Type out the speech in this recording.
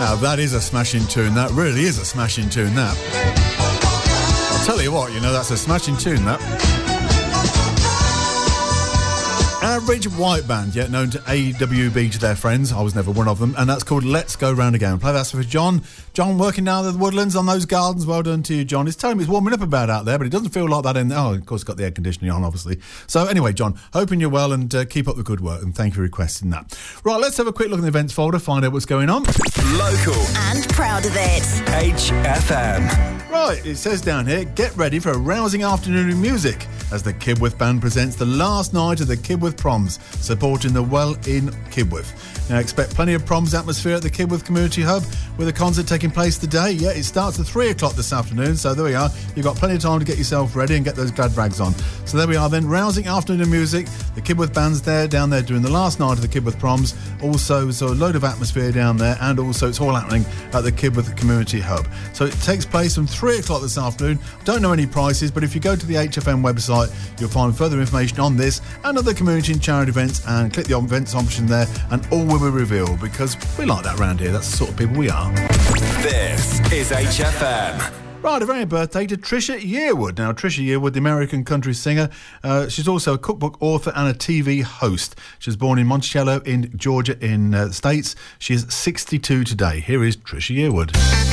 Now, that is a smashing tune. That really is a smashing tune, that. I'll tell you what, that's a smashing tune, that. Average White Band, yet known to AWB to their friends. I was never one of them, and that's called Let's Go Round Again. Play that for John. John working down at the Woodlands on those gardens. Well done to you, John. He's telling me it's warming up about out there, but it doesn't feel like that in there. Oh, of course, got the air conditioning on, obviously. So anyway, John, hoping you're well and keep up the good work, and thank you for requesting that. Right, let's have a quick look in the events folder, find out what's going on. Local. And proud of it. HFM. Right, it says down here, get ready for a rousing afternoon of music as the Kibworth Band presents the last night of the Kibworth Proms, supporting the Well in Kibworth. Now, expect plenty of Proms atmosphere at the Kibworth Community Hub with a concert taking place today. Yeah, it starts at 3 o'clock this afternoon, so there we are. You've got plenty of time to get yourself ready and get those glad rags on. So there we are then, rousing afternoon of music. The Kibworth Band's down there doing the last night of the Kibworth Proms. Also, so a load of atmosphere down there, and also it's all happening at the Kibworth Community Hub. So it takes place from 3 o'clock this afternoon. Don't know any prices, but if you go to the HFM website, you'll find further information on this and other community and charity events, and click the events option there, and all will be revealed, because we like that around here. That's the sort of people we are. This is HFM. Right, a very birthday to Trisha Yearwood. Now, Trisha Yearwood, the American country singer, she's also a cookbook author and a TV host. She was born in Monticello in Georgia in the States. She is 62 today. Here is Trisha Yearwood.